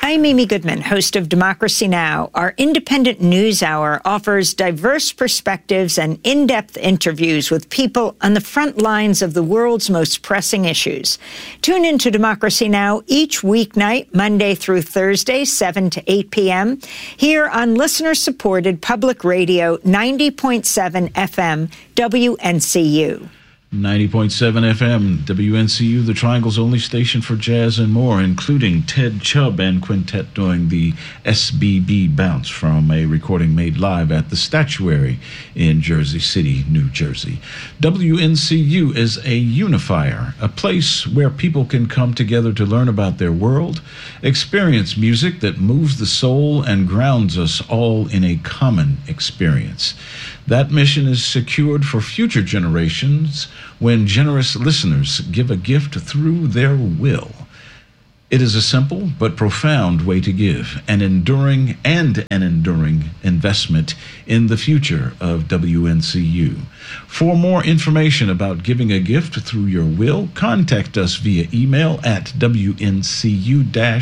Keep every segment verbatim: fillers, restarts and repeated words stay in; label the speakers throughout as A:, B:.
A: I'm Amy Goodman, host of Democracy Now! Our independent news hour offers diverse perspectives and in-depth interviews with people on the front lines of the world's most pressing issues. Tune into Democracy Now! Each weeknight, Monday through Thursday, seven to eight p.m., here on listener-supported public radio ninety point seven F M W N C U.
B: ninety point seven F M, W N C U, the Triangle's only station for jazz and more, including Ted Chubb and Quintet doing the S B B Bounce from a recording made live at the Statuary in Jersey City, New Jersey. W N C U is a unifier, a place where people can come together to learn about their world, experience music that moves the soul and grounds us all in a common experience. That mission is secured for future generations when generous listeners give a gift through their will. It is a simple but profound way to give, an enduring and an enduring investment in the future of W N C U. For more information about giving a gift through your will, contact us via email at W N C U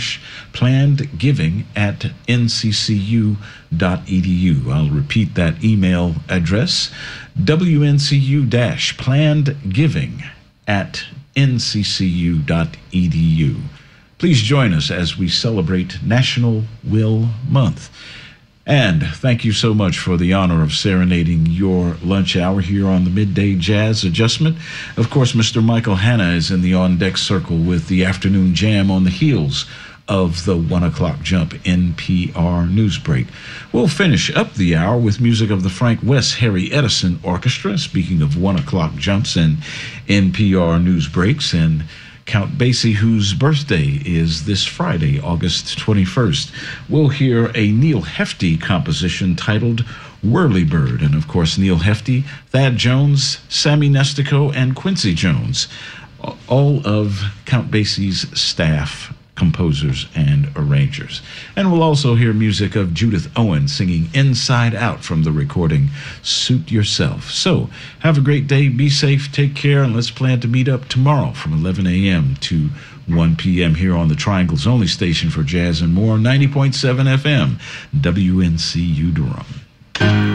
B: planned giving at N C C U dot E D U. I'll repeat that email address, W N C U planned giving at N C C U dot E D U. Please join us as we celebrate National Will Month. And thank you so much for the honor of serenading your lunch hour here on the Midday Jazz Adjustment. Of course, Mister Michael Hanna is in the on-deck circle with the afternoon jam on the heels of the one o'clock jump N P R news break. We'll finish up the hour with music of the Frank West Harry Edison Orchestra, speaking of one o'clock jumps and N P R news breaks, and Count Basie, whose birthday is this Friday, August twenty-first. We'll hear a Neil Hefti composition titled Whirlybird. And of course, Neil Hefti, Thad Jones, Sammy Nestico, and Quincy Jones, all of Count Basie's staff, composers, and arrangers. And we'll also hear music of Judith Owen singing Inside Out from the recording Suit Yourself. So have a great day, be safe, take care, and let's plan to meet up tomorrow from eleven a.m. to one p.m. here on the Triangle's only station for jazz and more, ninety point seven F M, W N C U Durham.